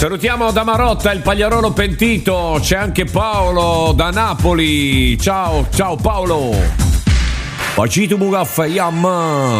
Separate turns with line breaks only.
Salutiamo da Marotta il Pagliarolo pentito, c'è anche Paolo da Napoli. Ciao Paolo. Bacito Bugaffa, yamma.